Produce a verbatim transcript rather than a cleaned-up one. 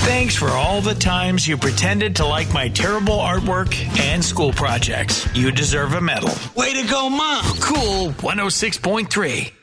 Thanks for all the times you pretended to like my terrible artwork and school projects. You deserve a medal. Way to go, Mom. Cool one oh six point three.